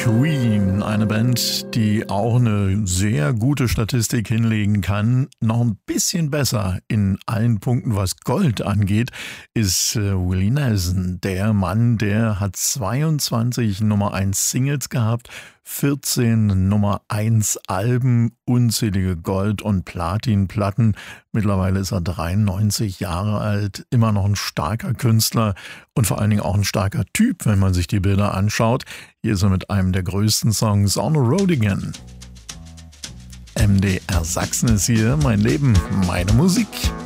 Queen, eine Band, die auch eine sehr gute Statistik hinlegen kann. Noch ein bisschen besser in allen Punkten, was Gold angeht, ist Willie Nelson. Der Mann, der hat 22 Nummer 1 Singles gehabt, 14 Nummer 1 Alben, unzählige Gold- und Platinplatten. Mittlerweile ist er 93 Jahre alt, immer noch ein starker Künstler und vor allen Dingen auch ein starker Typ, wenn man sich die Bilder anschaut. Hier ist er mit einem der größten Songs On the Road Again. MDR Sachsen ist hier, mein Leben, meine Musik.